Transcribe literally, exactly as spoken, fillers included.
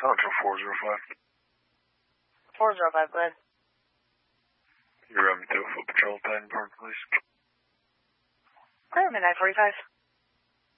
Contra four zero five. four zero five, go ahead. You're on to Foot Patrol, Titan Park, please. Clear, midnight forty-five.